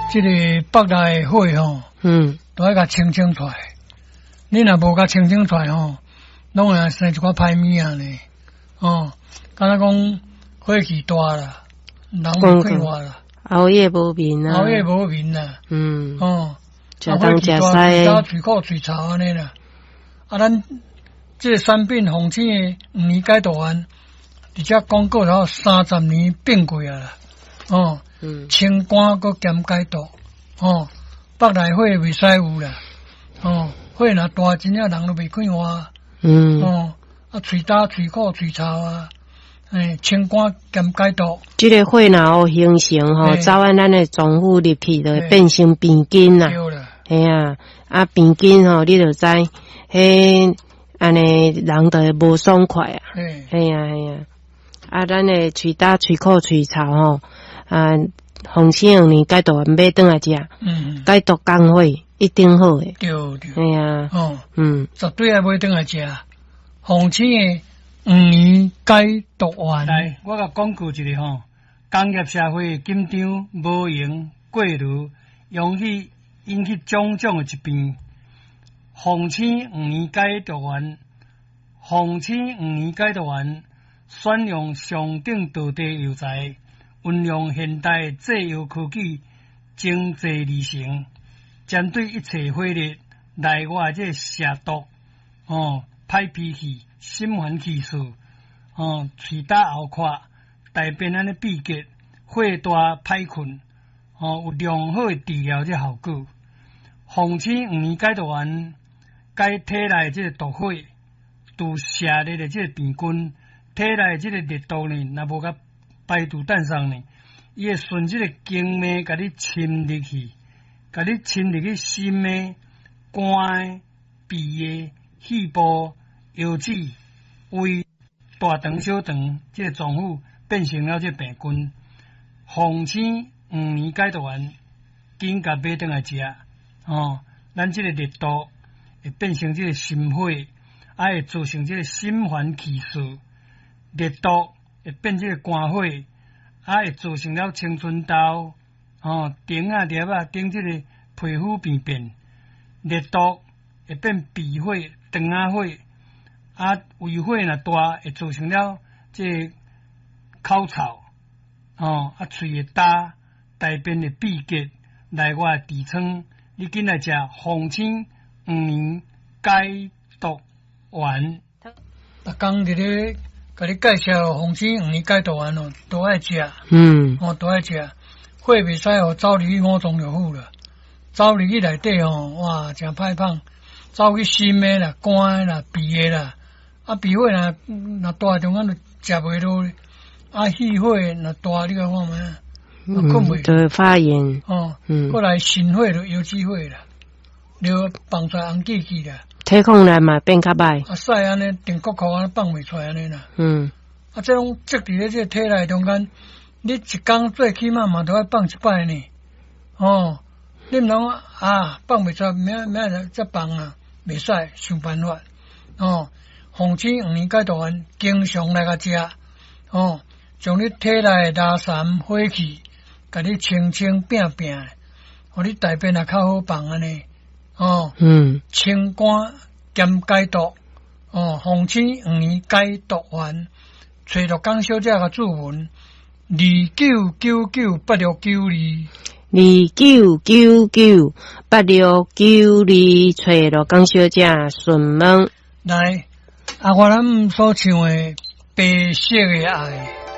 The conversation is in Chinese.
这个北内的火吼，都要甲清出来。你若无甲清出来吼，拢会生一寡歹物啊呢。敢若讲火气大啦，人会快活啦， 熬夜无眠啊， 熬夜无眠啦。 食东食西， 嘴苦嘴臭安尼啦。咱这个产品红星的5年解毒丸，而且广告了30年变过啊啦。清肝佮兼解毒。北内火袂使有啦。火若大，真正人都袂快活。喙焦、喙苦、喙臭啊。清肝兼解毒。 这个火若有形成吼，早晚咱的脏腑入去就会变成病菌啦。 对啦。 嘿啊，病菌吼，你就知，迄安尼人就会无爽快啊。嘿啊，咱的喙焦、喙苦、喙臭吼，红星2年解毒丸买转来食，解毒降火一定好诶。 对。 嘿啊， 绝对要买转来食。红星的5年解毒丸。来，我甲广告一个吼，工业社会紧张无闲过劳，容易引起种种的疾病。红星5年解毒丸，红星5年解毒丸选用上等道地药材，运用现代制药科技，精制而成，针对一切火热、内外这蛇毒、歹脾气、心烦气躁、喙焦喉渴、大便安尼闭结、火大歹困，有良好的治疗这效果。红星5年解毒丸解体内这个毒火，除蛇热的这个病菌，体内这个热毒呢，若无甲排除诞生呢，伊会顺这个经脉甲你侵入去，甲你侵入去心的、肝的、脾的、肺部、腰子、胃、大肠、小肠这个脏腑变成了这病菌。红星5年解毒丸，紧甲买转来食。咱这个热毒会变成这个心火，会造成这个心烦气躁；热毒会变这个肝火，会造成了青春痘、顶啊、粒啊、顶这个皮肤病变；热毒会变鼻火、肠啊火，胃火若大，会造成了这口臭，喙会焦，大便会闭结，内外痔疮。你紧来食红星5年解毒丸。逐工伫咧甲你介绍红星5年解毒丸哦，都爱食。都爱食。火袂使互走入去5脏就好了。走入去内底哇，真歹芳。走去心的啦、肝的啦、脾的啦。脾火若大，中间就食袂落。气火若大，你讲看觅。困袂， 就会发炎。 过来心火就腰子火啦，就放出来红记记啦。 体控来嘛变较歹。 屎安尼定骨壳安尼放袂出来安尼啦。这种积伫咧这体内中间，你一工最起码嘛都要放一摆呢。你毋通放袂出来，明再放啊，袂使想办法。红星5年解毒丸，经常来甲食。将你体内垃圾火气。甲你清清变变，互你大便也较好放安尼。清肝兼解毒，红星5年解毒丸，找着江小姐个注文29998692，29998692，找着江小姐询问。来，我咱所唱的白色的爱。